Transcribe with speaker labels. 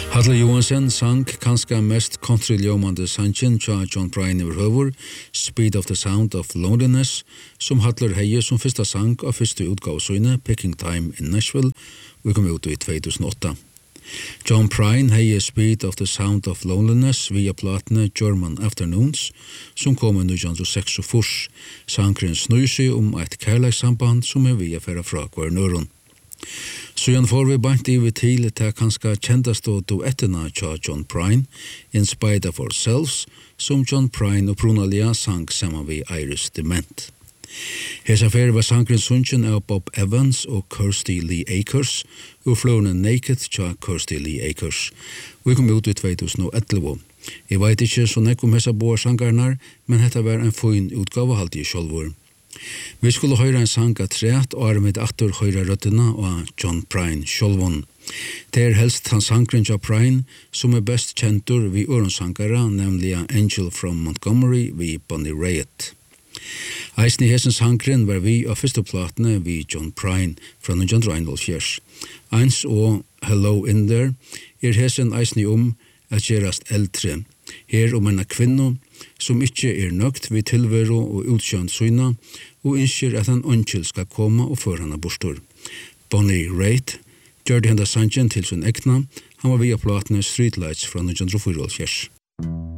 Speaker 1: Hadle Johansen sang kanskje mest country-ljomande sangen tja John Prine overhøver, Speed of the Sound of Loneliness, som Hadler heie som første sang av første utgavsøyne, Picking Time in Nashville, og kom ut i 2008. John Prine heie Speed of the Sound of Loneliness via platene German Afternoons, som kom i 1946. Sangren snur seg et kærleikssamband som via færa fra hver nøron. Så igjen får vi bant i til til kanskje kjentast og duettene tja John Prine, In Spite of Ourselves, som John Prine og Brunalia sang sammen ved Iris Dement. Hesa fer var sangren sungen av Bob Evans og Kirsty Lee Akers, og flåne Naked tja Kirsty Lee Akers. Vi kom ut i 2011. Jeg vet ikke så nek om hesa boa sangarnar, men hetta var en fin utgave halvt i sjolvor. Vi skulle høre en sang av træt og med atter høyre røttene av John Prine sjolvon. Det helst han sangren av Prine som best kjentur vi ørensangara, nemlig Angel from Montgomery vi Bonnie Raitt. Eisen i hesen sangren var vi av første platene vi John Prine fra 1904. Eins og Hello in There hesen eisen i at gjerast eldre. Her en kvinno som ikke nøgt ved tilvero og utsjønt syna, og innskjer at han ønskjel skal komme og føre henne bostor. Bonnie Raitt gjør det henne sangen til sin egna, han var via platene Streetlights fra 1904.